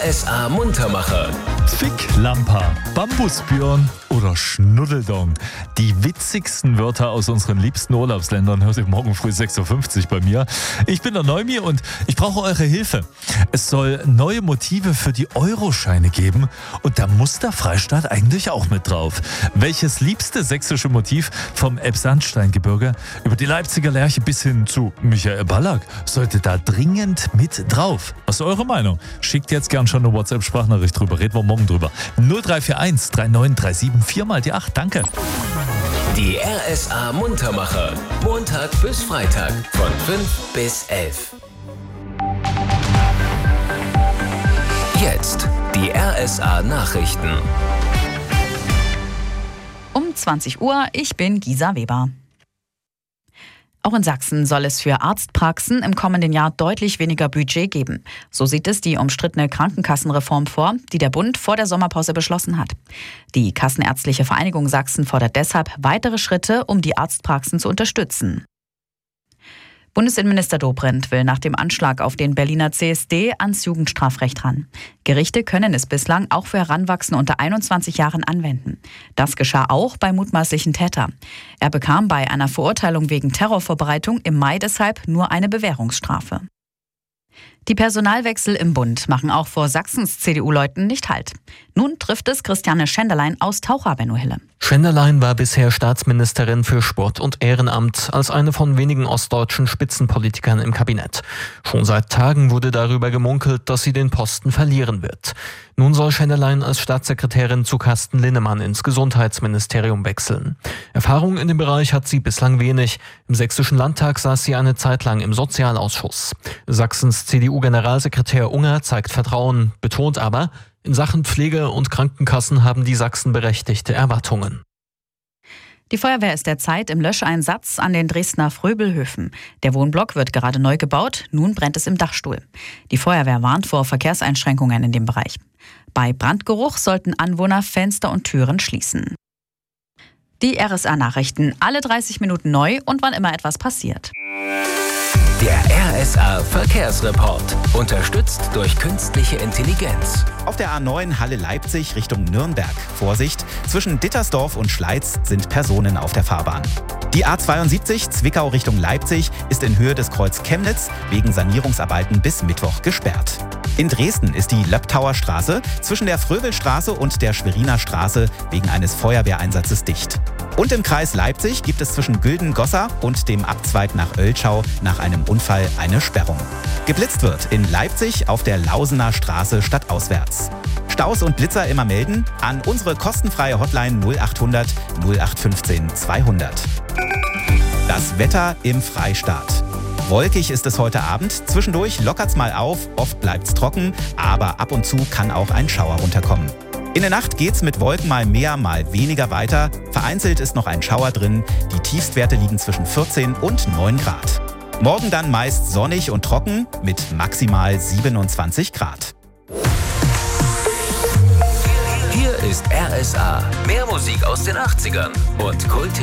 RSA Muntermacher. Ficklampa, Bambusbjörn oder Schnuddeldong. Die witzigsten Wörter aus unseren liebsten Urlaubsländern hört ihr morgen früh 6.50 Uhr bei mir. Ich bin der Neumi und ich brauche eure Hilfe. Es soll neue Motive für die Euroscheine geben und da muss der Freistaat eigentlich auch mit drauf. Welches liebste sächsische Motiv vom Elbsandsteingebirge über die Leipziger Lerche bis hin zu Michael Ballack sollte da dringend mit drauf? Was ist eure Meinung? Schickt jetzt gern schon eine WhatsApp-Sprachnachricht drüber. Reden wir morgen drüber. 0341 3937 4 mal die 8. Danke. Die RSA Muntermacher. Montag bis Freitag von 5 bis 11. Jetzt die RSA Nachrichten. Um 20 Uhr, ich bin Gisa Weber. Auch in Sachsen soll es für Arztpraxen im kommenden Jahr deutlich weniger Budget geben. So sieht es die umstrittene Krankenkassenreform vor, die der Bund vor der Sommerpause beschlossen hat. Die Kassenärztliche Vereinigung Sachsen fordert deshalb weitere Schritte, um die Arztpraxen zu unterstützen. Bundesinnenminister Dobrindt will nach dem Anschlag auf den Berliner CSD ans Jugendstrafrecht ran. Gerichte können es bislang auch für Heranwachsende unter 21 Jahren anwenden. Das geschah auch bei mutmaßlichen Täter. Er bekam bei einer Verurteilung wegen Terrorvorbereitung im Mai deshalb nur eine Bewährungsstrafe. Die Personalwechsel im Bund machen auch vor Sachsens CDU-Leuten nicht Halt. Nun trifft es Christiane Schenderlein aus Taucha, Benno Hille. Schenderlein war bisher Staatsministerin für Sport und Ehrenamt als eine von wenigen ostdeutschen Spitzenpolitikern im Kabinett. Schon seit Tagen wurde darüber gemunkelt, dass sie den Posten verlieren wird. Nun soll Schenderlein als Staatssekretärin zu Carsten Linnemann ins Gesundheitsministerium wechseln. Erfahrung in dem Bereich hat sie bislang wenig. Im Sächsischen Landtag saß sie eine Zeit lang im Sozialausschuss. Sachsens CDU-Generalsekretär Unger zeigt Vertrauen, betont aber, in Sachen Pflege und Krankenkassen haben die Sachsen berechtigte Erwartungen. Die Feuerwehr ist derzeit im Löscheinsatz an den Dresdner Fröbelhöfen. Der Wohnblock wird gerade neu gebaut, nun brennt es im Dachstuhl. Die Feuerwehr warnt vor Verkehrseinschränkungen in dem Bereich. Bei Brandgeruch sollten Anwohner Fenster und Türen schließen. Die RSA-Nachrichten, alle 30 Minuten neu und wann immer etwas passiert. Der RSA Verkehrsreport. Unterstützt durch künstliche Intelligenz. Auf der A9 Halle-Leipzig Richtung Nürnberg. Vorsicht, zwischen Dittersdorf und Schleiz sind Personen auf der Fahrbahn. Die A72 Zwickau Richtung Leipzig ist in Höhe des Kreuz Chemnitz wegen Sanierungsarbeiten bis Mittwoch gesperrt. In Dresden ist die Löbtauer Straße zwischen der Fröbelstraße und der Schweriner Straße wegen eines Feuerwehreinsatzes dicht. Und im Kreis Leipzig gibt es zwischen Gülden-Goslar und dem Abzweig nach Oeltschau nach einem Unfall eine Sperrung. Geblitzt wird in Leipzig auf der Lausener Straße stadtauswärts. Staus und Blitzer immer melden an unsere kostenfreie Hotline 0800 0815 200. Das Wetter im Freistaat. Wolkig ist es heute Abend, zwischendurch lockert's mal auf, oft bleibt's trocken, aber ab und zu kann auch ein Schauer runterkommen. In der Nacht geht's mit Wolken mal mehr, mal weniger weiter. Vereinzelt ist noch ein Schauer drin. Die Tiefstwerte liegen zwischen 14 und 9 Grad. Morgen dann meist sonnig und trocken mit maximal 27 Grad. Hier ist RSA. Mehr Musik aus den 80ern und Kult